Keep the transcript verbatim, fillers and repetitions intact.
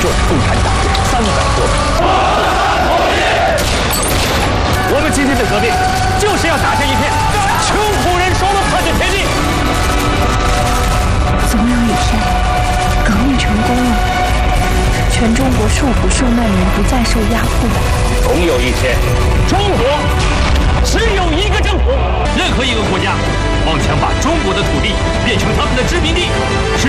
就是共产党三百多名。我们今天的革命，就是要打下一片穷苦人说了算的天地。 总有一天，革命成功了，全中国受苦受难人不再受压迫。 总有一天，中国只有一个政府。 任何一个国家妄想把中国的土地变成他们的殖民地，是